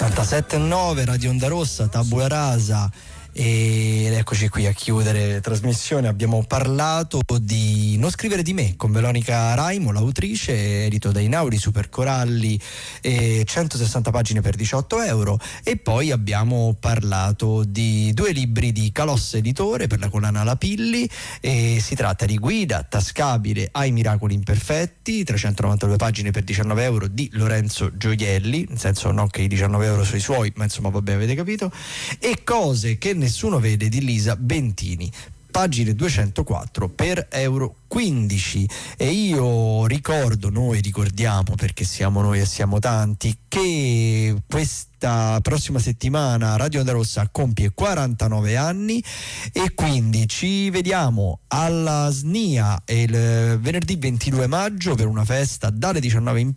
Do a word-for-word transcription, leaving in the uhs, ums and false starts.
ottantasette virgola nove Radio Onda Rossa, Tabula Rasa. Ed eccoci qui a chiudere la trasmissione. Abbiamo parlato di Non scrivere di me con Veronica Raimo, l'autrice, edito da Inaudi, Super Coralli, eh, centosessanta pagine per diciotto euro. E poi abbiamo parlato di due libri di Calossa Editore per la collana Lapilli, e si tratta di Guida tascabile ai miracoli imperfetti, trecentonovantadue pagine per diciannove euro, di Lorenzo Gioielli, nel senso non che i diciannove euro sono i suoi, ma insomma vabbè, avete capito. E Cose che nessuno vede di Lisa Bentini, pagine duecentoquattro per euro quindici. E io ricordo, noi ricordiamo, perché siamo noi e siamo tanti, che questa prossima settimana Radio Onda Rossa compie quarantanove anni, e quindi ci vediamo alla S N I A il venerdì ventidue maggio per una festa dalle diciannove in